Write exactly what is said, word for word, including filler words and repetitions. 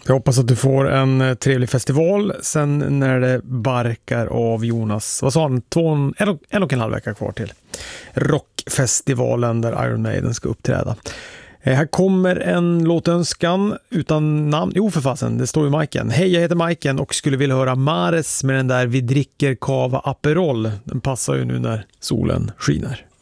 Jag hoppas att du får en trevlig festival sen när det barkar av Jonas. Vad sa han? Två, en, en, en och en halv vecka kvar till rockfestivalen där Iron Maiden ska uppträda. Eh, här kommer en låtönskan utan namn. Jo för fasen, det står i Majken. Hej, jag heter Majken och skulle vilja höra Mares med den där Vi dricker kava Aperol. Den passar ju nu när solen skiner.